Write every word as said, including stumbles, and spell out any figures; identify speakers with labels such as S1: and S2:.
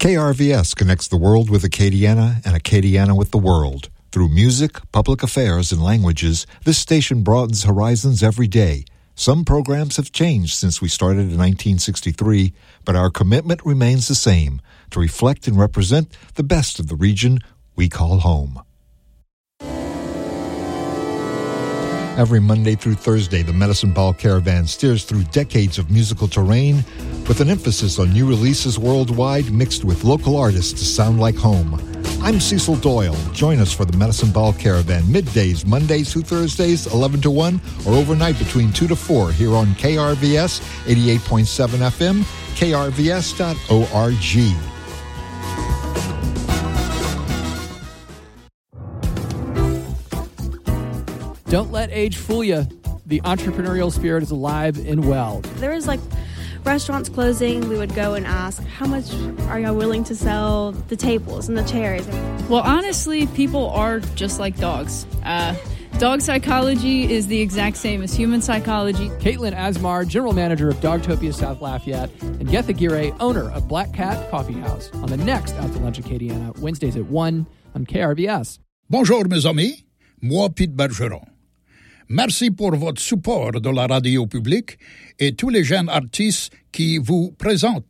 S1: K R V S connects the world with Acadiana and Acadiana with the world. Through music, public affairs, and languages, this station broadens horizons every day. Some programs have changed since we started in nineteen sixty-three, but our commitment remains the same, to reflect and represent the best of the region we call home. Every Monday through Thursday, the Medicine Ball Caravan steers through decades of musical terrain with an emphasis on new releases worldwide mixed with local artists to sound like home. I'm Cecil Doyle. Join us for the Medicine Ball Caravan middays, Mondays through Thursdays, eleven to one, or overnight between two to four here on K R V S eighty-eight point seven F M, K R V S dot org.
S2: Don't let age fool you. The entrepreneurial spirit is alive and well.
S3: There was like restaurants closing. We would go and ask, how much are y'all willing to sell the tables and the chairs?
S4: Well, honestly, people are just like dogs. Uh, dog psychology is the exact same as human psychology.
S2: Caitlin Asmar, General Manager of Dogtopia South Lafayette, and Getha Gire, owner of Black Cat Coffee House, on the next Out to Lunch Acadiana, Wednesdays at one on K R V S.
S5: Bonjour, mes amis. Moi, Pete Bergeron. Merci pour votre support de la radio publique et tous les jeunes artistes qui vous présentent